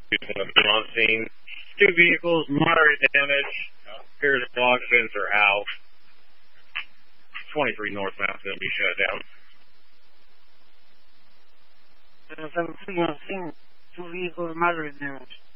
On scene. 2 vehicles, moderate damage. Appears dog fins are out. 23 northbound is going to be shut down. 17 on scene. 2 vehicles, moderate damage.